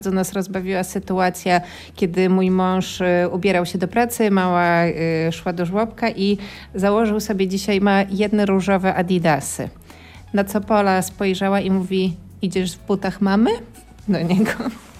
Bardzo nas rozbawiła sytuacja, kiedy mój mąż ubierał się do pracy, mała szła do żłobka i założył sobie dzisiaj jedne różowe adidasy. Na co Pola spojrzała i mówi: idziesz w butach mamy? Do niego.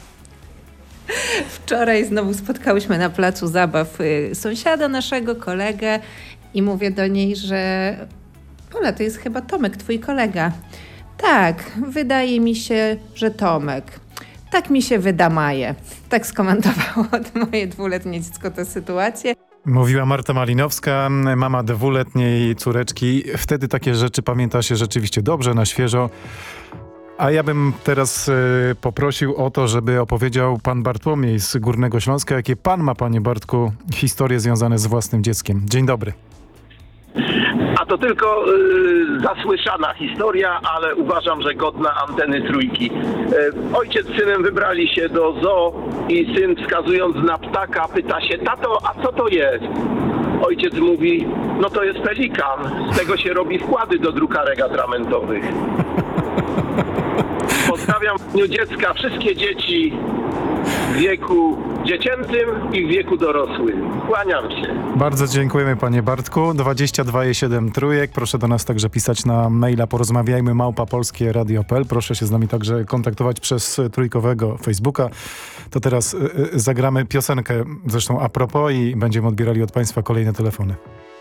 Wczoraj znowu spotkałyśmy na placu zabaw sąsiada naszego, kolegę i mówię do niej, że Pola, to jest chyba Tomek, twój kolega. Tak, wydaje mi się, że Tomek. Tak mi się wydamaje. Tak skomentowało moje 2-letnie dziecko tę sytuację. Mówiła Marta Malinowska, mama 2-letniej córeczki. Wtedy takie rzeczy pamięta się rzeczywiście dobrze, na świeżo. A ja bym teraz poprosił o to, żeby opowiedział pan Bartłomiej z Górnego Śląska, jakie pan ma, panie Bartku, historie związane z własnym dzieckiem. Dzień dobry. A to tylko zasłyszana historia, ale uważam, że godna anteny Trójki. Ojciec z synem wybrali się do zoo i syn, wskazując na ptaka, pyta się: tato, a co to jest? Ojciec mówi: no to jest pelikan, z tego się robi wkłady do drukarek atramentowych. Pozdrawiam w dniu dziecka wszystkie dzieci w wieku dziecięcym i w wieku dorosłym. Kłaniam się. Bardzo dziękujemy, panie Bartku. 22,7 Trójek. Proszę do nas także pisać na maila porozmawiajmy@polskieradio.pl. Proszę się z nami także kontaktować przez trójkowego Facebooka. To teraz zagramy piosenkę, zresztą a propos, i będziemy odbierali od państwa kolejne telefony.